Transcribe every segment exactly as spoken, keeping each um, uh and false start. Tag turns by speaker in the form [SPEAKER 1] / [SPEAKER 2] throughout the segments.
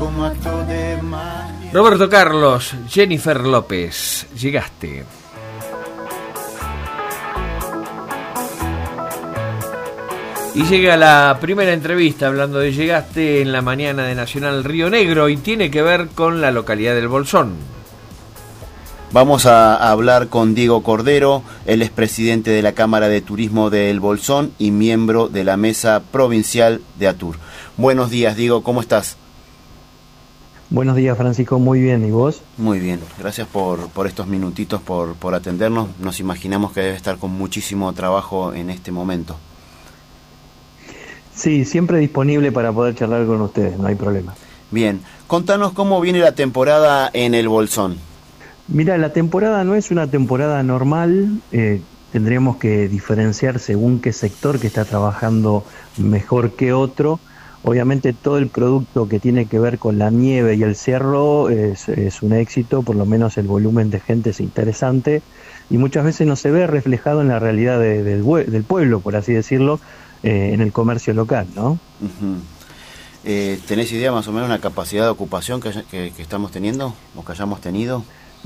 [SPEAKER 1] como acto de magia.
[SPEAKER 2] Roberto Carlos, Jennifer López, llegaste. Y llega la primera entrevista hablando de Llegaste en la mañana de Nacional Río Negro y tiene que ver con la localidad del Bolsón.
[SPEAKER 3] Vamos a hablar con Diego Cordero, él es presidente de la Cámara de Turismo de El Bolsón y miembro de la Mesa Provincial de ATUR. Buenos días, Diego, ¿cómo estás?
[SPEAKER 4] Buenos días, Francisco, muy bien, ¿y vos?
[SPEAKER 3] Muy bien, gracias por, por estos minutitos, por, por atendernos. Nos imaginamos que debe estar con muchísimo trabajo en este momento.
[SPEAKER 4] Sí, siempre disponible para poder charlar con ustedes, no hay problema.
[SPEAKER 3] Bien, contanos cómo viene la temporada en El Bolsón.
[SPEAKER 4] Mira, la temporada no es una temporada normal, eh, tendríamos que diferenciar según qué sector que está trabajando mejor que otro. Obviamente todo el producto que tiene que ver con la nieve y el cerro es, es un éxito, por lo menos el volumen de gente es interesante y muchas veces no se ve reflejado en la realidad de, del, del pueblo, por así decirlo, eh, en el comercio local, ¿no?
[SPEAKER 3] Uh-huh. eh, ¿Tenés idea más o menos de la capacidad de ocupación que, que, que estamos teniendo o que hayamos tenido?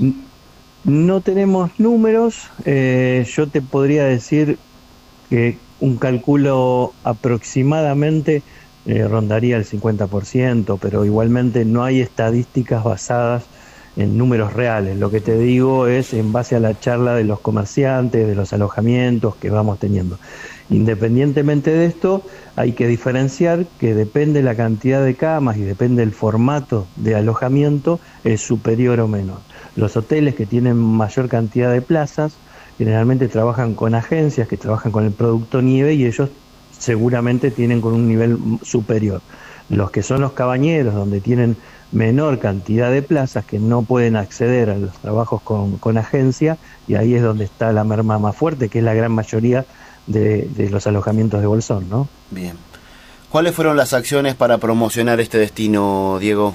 [SPEAKER 4] No tenemos números, eh, yo te podría decir que un cálculo aproximadamente eh, rondaría el cincuenta por ciento, pero igualmente no hay estadísticas basadas en números reales. Lo que te digo es en base a la charla de los comerciantes, de los alojamientos que vamos teniendo. Independientemente de esto, hay que diferenciar que depende la cantidad de camas y depende el formato de alojamiento, es superior o menor. Los hoteles que tienen mayor cantidad de plazas generalmente trabajan con agencias que trabajan con el producto nieve y ellos seguramente tienen con un nivel superior. Los que son los cabañeros, donde tienen menor cantidad de plazas, que no pueden acceder a los trabajos con, con agencia, y ahí es donde está la merma más fuerte, que es la gran mayoría de, de los alojamientos de Bolsón, ¿no?
[SPEAKER 3] Bien. ¿Cuáles fueron las acciones para promocionar este destino, Diego?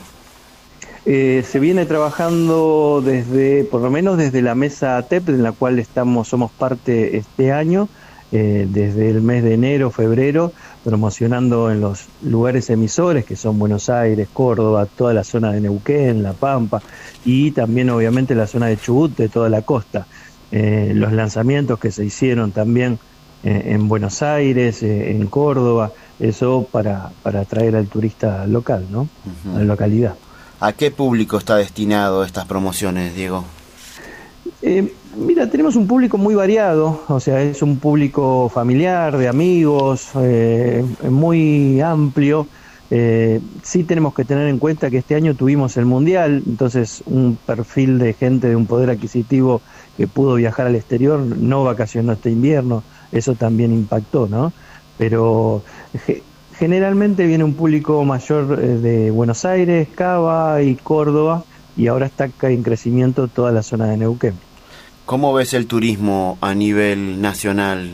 [SPEAKER 4] Eh, se viene trabajando desde, por lo menos desde la mesa T E P, en la cual estamos, somos parte este año, eh, desde el mes de enero, febrero, promocionando en los lugares emisores, que son Buenos Aires, Córdoba, toda la zona de Neuquén, La Pampa, y también obviamente la zona de Chubut, de toda la costa. Eh, los lanzamientos que se hicieron también eh, en Buenos Aires, eh, en Córdoba, eso para, para atraer al turista local, ¿no? Uh-huh. A la localidad.
[SPEAKER 3] ¿A qué público está destinado estas promociones, Diego?
[SPEAKER 4] Eh, mira, tenemos un público muy variado, o sea, es un público familiar, de amigos, eh, muy amplio. Eh, sí tenemos que tener en cuenta que este año tuvimos el Mundial, entonces un perfil de gente de un poder adquisitivo que pudo viajar al exterior no vacacionó este invierno, eso también impactó, ¿no? Pero ge- generalmente viene un público mayor eh, de Buenos Aires, Cava y Córdoba, y ahora está en crecimiento toda la zona de Neuquén.
[SPEAKER 3] ¿Cómo ves el turismo a nivel nacional?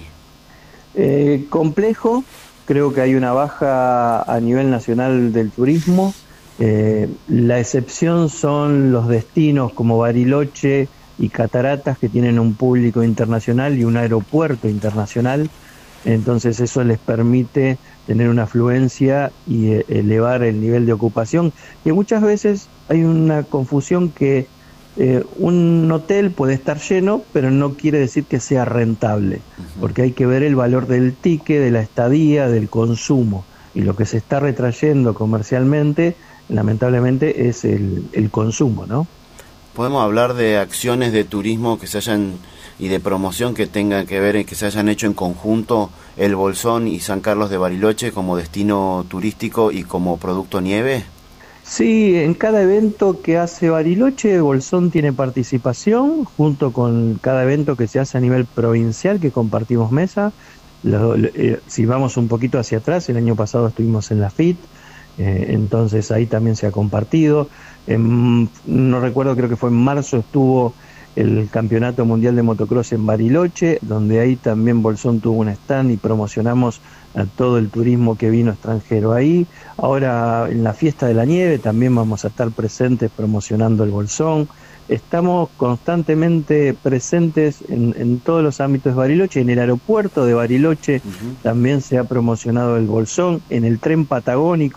[SPEAKER 4] Eh, complejo, creo que hay una baja a nivel nacional del turismo. Eh, la excepción son los destinos como Bariloche y Cataratas, que tienen un público internacional y un aeropuerto internacional. Entonces eso les permite tener una afluencia y eh, elevar el nivel de ocupación, que muchas veces hay una confusión que eh, un hotel puede estar lleno, pero no quiere decir que sea rentable, uh-huh. porque hay que ver el valor del ticket, de la estadía, del consumo, y lo que se está retrayendo comercialmente, lamentablemente, es el, el consumo, ¿no?
[SPEAKER 3] ¿Podemos hablar de acciones de turismo que se hayan y de promoción que tengan que ver, que se hayan hecho en conjunto El Bolsón y San Carlos de Bariloche como destino turístico y como producto nieve?
[SPEAKER 4] Sí, en cada evento que hace Bariloche, Bolsón tiene participación, junto con cada evento que se hace a nivel provincial, que compartimos mesa. Lo, lo, eh, si vamos un poquito hacia atrás, el año pasado estuvimos en la F I T, eh, entonces ahí también se ha compartido. En, no recuerdo, creo que fue en marzo, estuvo el Campeonato Mundial de Motocross en Bariloche, donde ahí también Bolsón tuvo un stand y promocionamos a todo el turismo que vino extranjero ahí. Ahora en la Fiesta de la Nieve también vamos a estar presentes promocionando el Bolsón. Estamos constantemente presentes en, en todos los ámbitos de Bariloche. En el aeropuerto de Bariloche uh-huh. también se ha promocionado el Bolsón. En el tren patagónico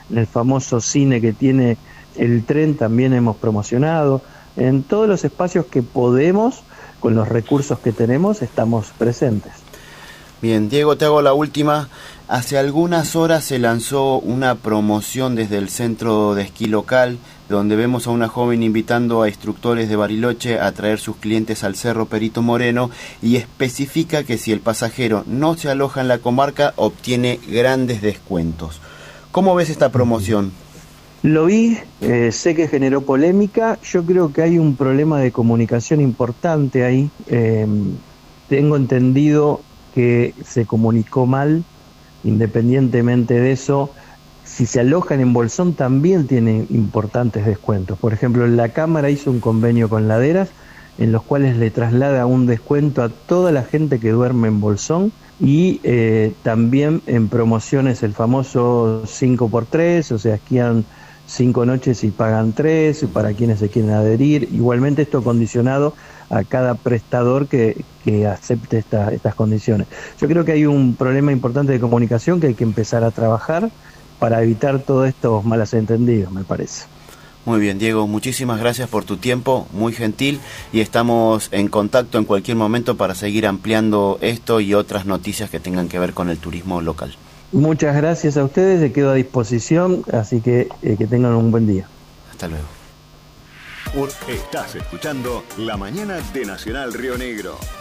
[SPEAKER 4] el famoso cine que tiene el tren también hemos promocionado. En todos los espacios que podemos, con los recursos que tenemos, estamos presentes.
[SPEAKER 3] Bien, Diego, te hago la última. Hace algunas horas se lanzó una promoción desde el centro de esquí local, donde vemos a una joven invitando a instructores de Bariloche a traer sus clientes al Cerro Perito Moreno, y especifica que si el pasajero no se aloja en la comarca, obtiene grandes descuentos. ¿Cómo ves esta promoción?
[SPEAKER 4] Lo vi, eh, sé que generó polémica. Yo creo que hay un problema de comunicación importante ahí. Eh, tengo entendido que se comunicó mal. Independientemente de eso, si se alojan en Bolsón también tienen importantes descuentos. Por ejemplo, la Cámara hizo un convenio con Laderas en los cuales le traslada un descuento a toda la gente que duerme en Bolsón, y eh, también en promociones el famoso cinco por tres, o sea, esquían cinco noches y pagan tres para quienes se quieren adherir. Igualmente esto condicionado a cada prestador que, que acepte esta, estas condiciones. Yo creo que hay un problema importante de comunicación que hay que empezar a trabajar para evitar todos estos malos entendidos, me parece.
[SPEAKER 3] Muy bien, Diego, muchísimas gracias por tu tiempo, muy gentil, y estamos en contacto en cualquier momento para seguir ampliando esto y otras noticias que tengan que ver con el turismo local.
[SPEAKER 4] Muchas gracias a ustedes, les quedo a disposición, así que eh, que tengan un buen día.
[SPEAKER 3] Hasta luego.
[SPEAKER 5] Estás escuchando La Mañana de Nacional Río Negro.